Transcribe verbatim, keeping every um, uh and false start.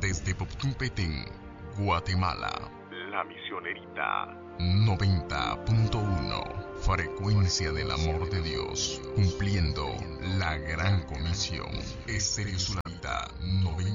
desde Poptumpetén, Guatemala. La Misionerita noventa punto uno, frecuencia del amor de Dios, cumpliendo la gran comisión. Estéreo Sulamita noventa.